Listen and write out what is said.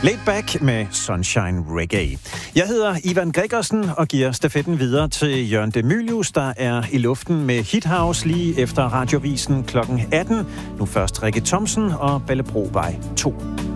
Laid Back med Sunshine Reggae. Jeg hedder Ivan Gregersen og giver stafetten videre til Jørgen de Mylius, der er i luften med Hit House lige efter radiovisen kl. 18. Nu først Rikke Thomsen og Bellebrovej 2.